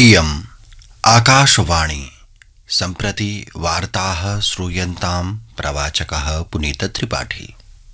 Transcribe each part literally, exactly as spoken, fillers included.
इयम् आकाशवाणी सम्प्रति वार्ताः श्रूयन्तां प्रवाचकः पुनीतत्रिपाठी।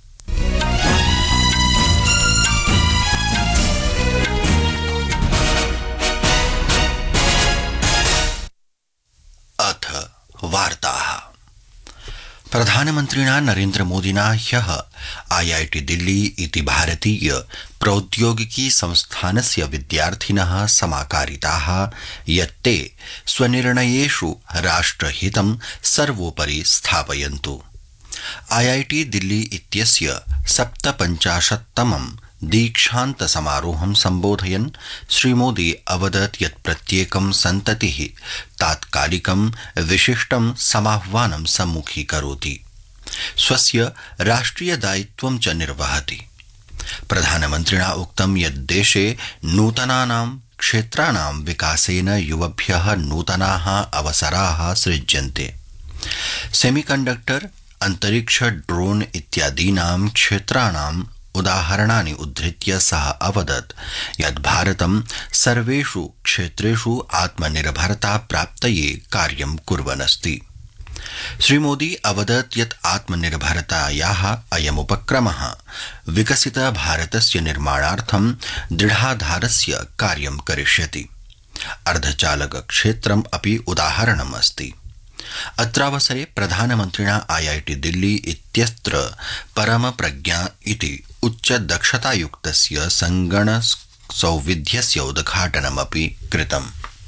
अथ वार्ताः। प्रधानमन्त्रिणा नरेन्द्रमोदिना ह्यः आई आई टी दिल्ली इति भारतीय प्रौद्योगिकी संस्थानस्य विद्यार्थिनः समाकारिताः यत् ते स्वनिर्णयेषु राष्ट्रहितं सर्वोपरि स्थापयन्तु। आई आई टी दिल्ली इत्यस्य सप्तपञ्चाशत्तमं दीक्षान्त समारोहं सम्बोधयन् श्रीमोदी अवदत् यत् प्रत्येकं सन्ततिः तात्कालिकं विशिष्टं समाह्वानं सम्मुखीकरोति, स्वस्य राष्ट्रिय दायित्वं च निर्वहति। प्रधानमन्त्रिणा उक्तं यत् देशे नूतनानां क्षेत्राणां विकासेन युवभ्यः नूतनाः अवसराः सृज्यन्ते। सेमीकण्डक्टर, अंतरिक्ष, ड्रोन इत्यादीनां क्षेत्राणाम् उदाहरणानि उद्धृत्य सः अवदत् यत् भारतं सर्वेषु क्षेत्रेषु आत्मनिर्भरता प्राप्तये कार्यं कुर्वन् अस्ति। श्रीमोदी अवदत् यत् आत्मनिर्भरतायाः अयमुपक्रमः विकसित भारतस्य निर्माणार्थं दृढाधारस्य कार्यं करिष्यति। अर्धचालक क्षेत्रम् अपि उदाहरणम् अस्ति। अत्रावसरे प्रधानमन्त्रिणा आई आई टी दिल्ली इत्यत्र परम प्रज्ञा इति उच्च दक्षतायुक्तस्य संगणकसौविध्यस्य उद्घाटनमपि कृतम्।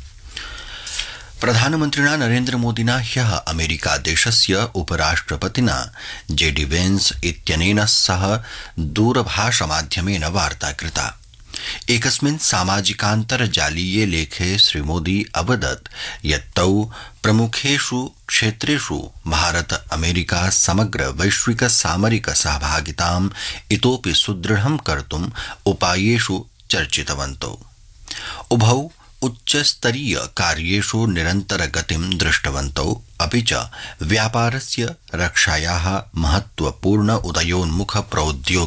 प्रधानमन्त्रिणा नरेन्द्रमोदिना ह्यः अमेरिका देशस्य उपराष्ट्रपतिना जे डी वेन्स इत्यनेन सह दूरभाषमाध्यमेन वार्ता कृता। एकस्मिन् सामाजिकान्तर्जालीये लेखे श्रीमोदी अवदत् यत् तौ प्रमुखेषु क्षेत्रेषु भारत अमेरिका समग्र वैश्विक सामरिक सहभागिताम् इतोपि सुदृढं कर्तुम् उपायेषु चर्चितवन्तौ। उभौ उच्चस्तरीय कार्येषु निरन्तरगतिं दृष्टवन्तौ, अपि च व्यापारस्य, रक्षायाः महत्वपूर्ण उदयोन्मुख प्रौद्योगिकी